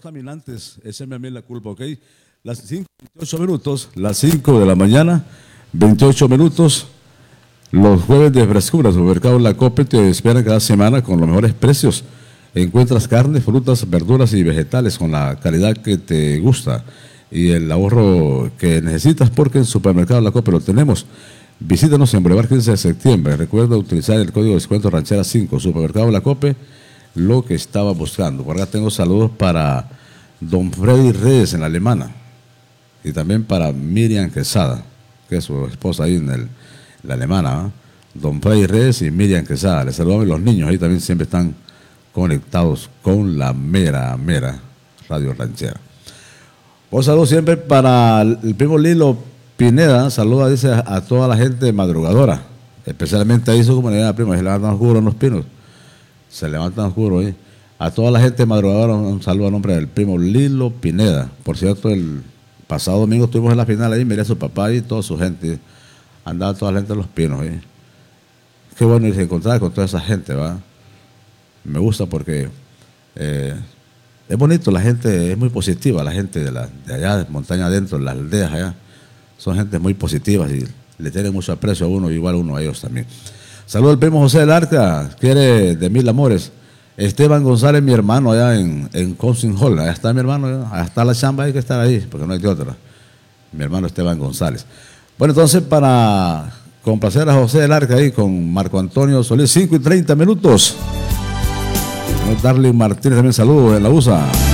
los caminantes, échenme a mí la culpa, ¿ok? Las 5:28 minutos, las 5 de la mañana, 28 minutos. Los jueves de frescura, Supermercado La Cope te esperan cada semana con los mejores precios. Encuentras carne, frutas, verduras y vegetales con la calidad que te gusta y el ahorro que necesitas, porque en Supermercado La Cope lo tenemos. Visítanos en Boulevard 15 de septiembre. Recuerda utilizar el código de descuento Ranchera 5. Supermercado La Cope, lo que estaba buscando. Por acá tengo saludos para don Freddy Reyes en la Alemana y también para Miriam Quesada, que es su esposa ahí en la Alemana, ¿eh? Don Freddy Reyes y Miriam Quesada. Les saludamos, los niños ahí también siempre están conectados con la mera Radio Ranchera. Un saludo siempre para el primo Lilo Pineda. Saluda, dice, a toda la gente madrugadora, especialmente ahí su comunidad, primo, se levantan oscuro en los pinos, se levantan oscuro ahí. A toda la gente madrugadora, un saludo a nombre del primo Lilo Pineda. Por cierto, el pasado domingo estuvimos en la final ahí, miré a su papá y toda su gente, andaba toda la gente en los pinos ahí. Qué bueno irse a encontrar con toda esa gente, ¿va? Me gusta porque es bonito, la gente es muy positiva, la gente de allá, de montaña adentro, las aldeas allá, son gente muy positivas y le tienen mucho aprecio a uno, igual uno a ellos también. Saludos al primo José del Arca, quiere de mil amores. Esteban González, mi hermano allá en Council Hall, allá está mi hermano, allá está la chamba, hay que estar ahí, porque no hay de otra. Mi hermano Esteban González. Bueno, entonces para complacer a José del Arca ahí con Marco Antonio Solís, 5:30 minutos. Darling Martínez también saludos en la USA.